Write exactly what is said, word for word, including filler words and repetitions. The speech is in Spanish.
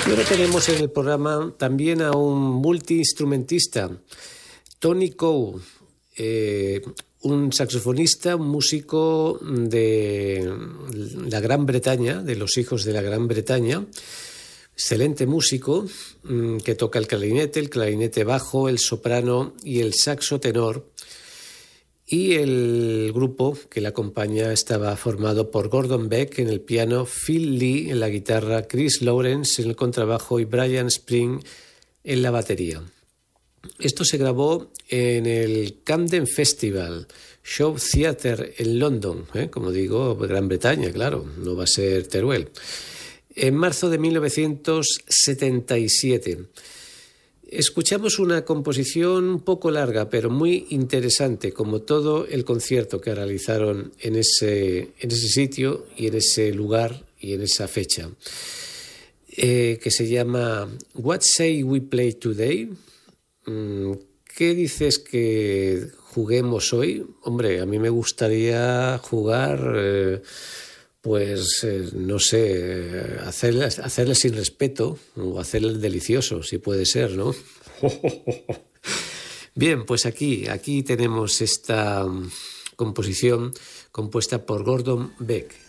Y ahora tenemos en el programa también a un multiinstrumentista, Tony Coe, eh, un saxofonista, un músico de la Gran Bretaña, de los Hijos de la Gran Bretaña, excelente músico que toca el clarinete, el clarinete bajo, el soprano y el saxo tenor. Y el grupo que le acompaña estaba formado por Gordon Beck en el piano, Phil Lee en la guitarra, Chris Lawrence en el contrabajo y Brian Spring en la batería. Esto se grabó en el Camden Festival Show Theatre en London, ¿eh? Como digo, Gran Bretaña, claro, no va a ser Teruel, en marzo de mil novecientos setenta y siete. Escuchamos una composición un poco larga, pero muy interesante, como todo el concierto que realizaron en ese, en ese sitio y en ese lugar y en esa fecha, eh, que se llama What Say We Play Today? ¿Qué dices que juguemos hoy? Hombre, a mí me gustaría jugar... Eh, Pues, eh, no sé, hacerle, hacerle sin respeto o hacerle el delicioso, si puede ser, ¿no? Bien, pues aquí, aquí tenemos esta composición compuesta por Gordon Beck.